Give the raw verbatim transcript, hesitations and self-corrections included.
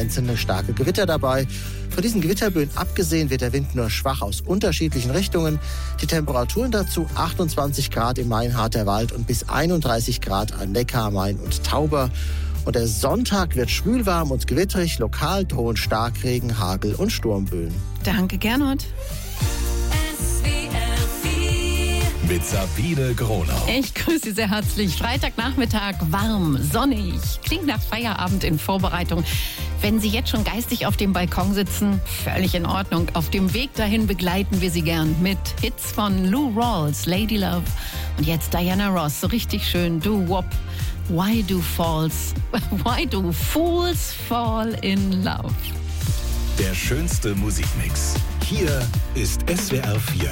einzelne starke Gewitter dabei. Von diesen Gewitterböen abgesehen wird der Wind nur schwach aus unterschiedlichen Richtungen. Die Temperaturen dazu achtundzwanzig Grad im Main-Harter Wald und bis einunddreißig Grad an Neckar, Main und Tauber. Und der Sonntag wird schwülwarm und gewitterig. Lokal drohen Starkregen, Hagel und Sturmböen. Danke, Gernot. Mit Sabine Gronau. Ich grüße Sie sehr herzlich. Freitagnachmittag, warm, sonnig. Klingt nach Feierabend in Vorbereitung. Wenn Sie jetzt schon geistig auf dem Balkon sitzen, völlig in Ordnung. Auf dem Weg dahin begleiten wir Sie gern mit Hits von Lou Rawls, Lady Love. Und jetzt Diana Ross, so richtig schön, Do Wop. Why do falls, why do fools fall in love? Der schönste Musikmix. Hier ist S W R vier.